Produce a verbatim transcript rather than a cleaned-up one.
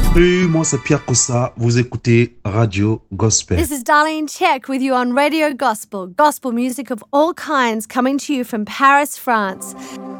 Salut, moi c'est Pierre Cossa, vous écoutez Radio Gospel. This is Darlene Check with you on Radio Gospel, gospel music of all kinds coming to you from Paris, France.